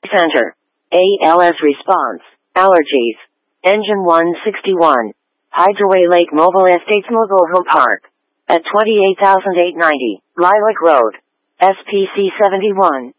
Center. ALS response. Allergies. Engine 161. Hydroway Lake Mobile Estates Mobile Home Park. At 28,890 Lilac Road. SPC 71.